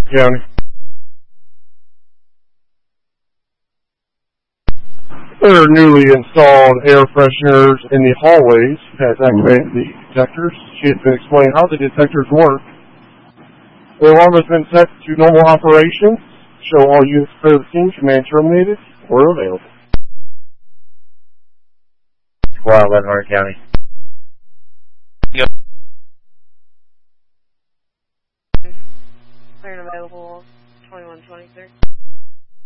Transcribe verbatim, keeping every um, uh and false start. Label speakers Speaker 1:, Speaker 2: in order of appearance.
Speaker 1: County. There are newly installed air fresheners in the hallways has activated the detectors. She has been explaining how the detectors work. The alarm has been set to normal operation. Show all units clear the scene. Command terminated or available.
Speaker 2: Squad eleven, Hornet County.
Speaker 3: Yep.
Speaker 4: Clear and available, twenty-one twenty-six.